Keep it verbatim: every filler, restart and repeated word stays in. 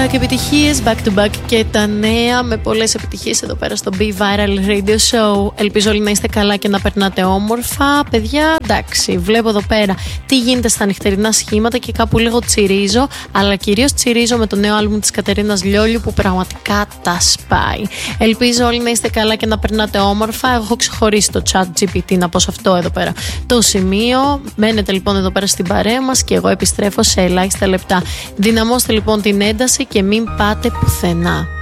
back επιτυχίες, back to back και τα νέα με πολλές επιτυχίες εδώ πέρα στο Be Viral Radio Show. Ελπίζω όλοι να είστε καλά και να περνάτε όμορφα. Παιδιά, εντάξει, βλέπω εδώ πέρα τι γίνεται στα νυχτερινά σχήματα και κάπου λίγο τσιρίζω, αλλά κυρίως τσιρίζω με το νέο άλμπουμ της Κατερίνας Λιόλιου που πραγματικά τα σπάει. Ελπίζω όλοι να είστε καλά και να περνάτε όμορφα. Έχω ξεχωρίσει το chat τζι πι τι να πω σε αυτό εδώ πέρα το σημείο. Μένετε λοιπόν εδώ πέρα στην παρέα μας και εγώ επιστρέφω σε ελάχιστα λεπτά. Δυναμώστε λοιπόν την ένταση και μην πάτε πουθενά.